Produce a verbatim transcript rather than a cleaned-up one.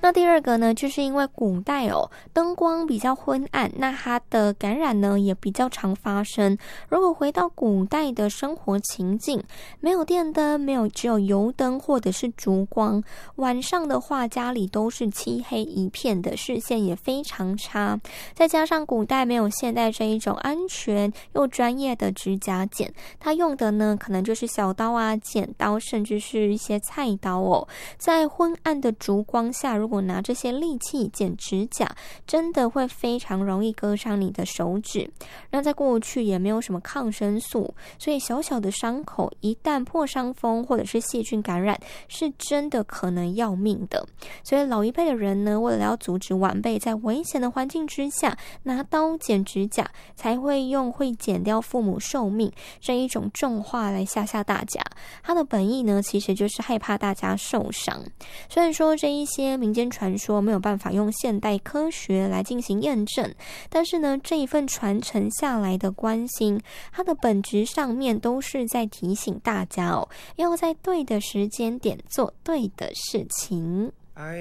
那第二个呢，就是因为古代哦，灯光比较昏暗，那它的感染呢也比较常发生。如果回到古代的生活情境，没有电灯，没有只有油灯或者是烛光，晚上的话家里都是漆黑一片的，视线也非常差。再加上古代没有现代这一种安全又专业的指甲剪，它用的呢可能就是小刀啊、剪刀，甚至是一些菜刀哦。在昏暗的烛光下，如果拿这些利器剪指甲，真的会非常容易割伤你的手指。那在过去也没有什么抗生素，所以小小的伤口一旦破伤风或者是细菌感染，是真的可能要命的。所以老一辈的人呢，为了要阻止晚辈在危险的环境之下拿刀剪指甲，才会用会剪掉父母寿命这一种重话来吓吓大家。他的本意呢，其实就是害怕大家受伤。虽然说这一些民间传说没有办法用现代科学来进行验证，但是呢，这一份传承下来的关心，它的本质上面都是在提醒大家哦，要在对的时间点做对的事情。